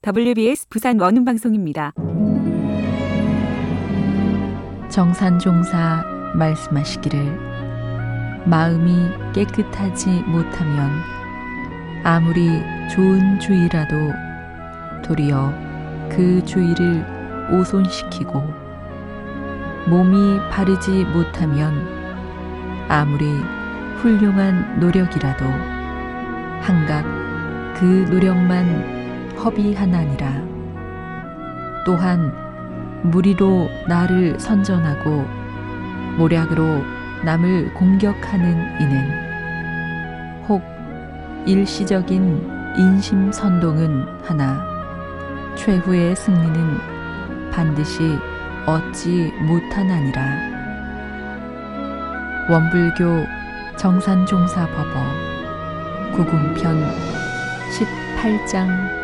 WBS 부산 원음방송입니다. 정산종사 말씀하시기를 마음이 깨끗하지 못하면 아무리 좋은 주의라도 도리어 그 주의를 오손시키고 몸이 바르지 못하면 아무리 훌륭한 노력이라도 한갓 그 노력만 허비하나니라. 또한 무리로 나를 선전하고 모략으로 남을 공격하는 이는 혹 일시적인 인심선동은 하나 최후의 승리는 반드시 얻지 못하나니라. 원불교 정산종사법어 구궁편 18장